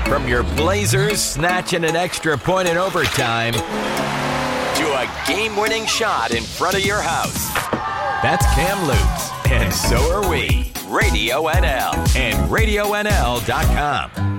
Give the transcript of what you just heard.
From your Blazers snatching an extra point in overtime to a game-winning shot in front of your house. That's Cam Lutz, and so are we. Radio NL and RadioNL.com.